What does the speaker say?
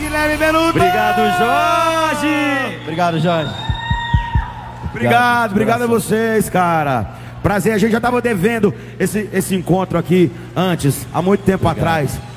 Guilherme Benuto! Obrigado, Jorge! Obrigado, Jorge. Obrigado a vocês, cara. Prazer, a gente já tava devendo esse encontro aqui antes, há muito tempo atrás.